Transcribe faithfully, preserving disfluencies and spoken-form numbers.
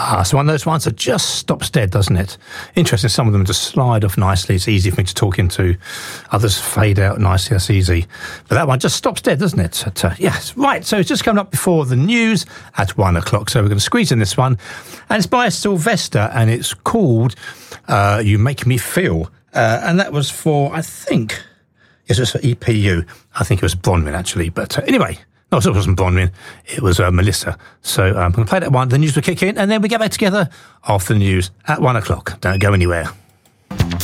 Ah, so one of those ones that just stops dead, doesn't it? Interesting, some of them just slide off nicely. It's easy for me to talk into. Others fade out nicely, that's easy. But that one just stops dead, doesn't it? But, uh, yes, right, so it's just coming up before the news at one o'clock. So we're going to squeeze in this one. And it's by Sylvester, and it's called uh, You Make Me Feel. Uh, and that was for, I think, yes, it was for E P U. I think it was Bronwyn, actually. But uh, anyway... No, it wasn't Bronwyn, it was uh, Melissa. So um, I'm going to play that one, the news will kick in, and then we get back together after the news at one o'clock. Don't go anywhere.